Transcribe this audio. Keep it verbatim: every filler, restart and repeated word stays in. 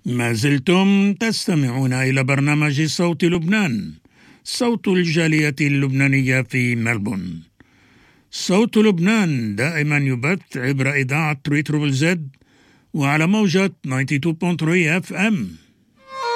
ما زلتم تستمعون إلى برنامج صوت لبنان، صوت الجالية اللبنانية في ملبون. صوت لبنان دائما يبث عبر إذاعة تري تربل زد وعلى موجة تسعة وتسعين فاصلة ثلاثة اف ام.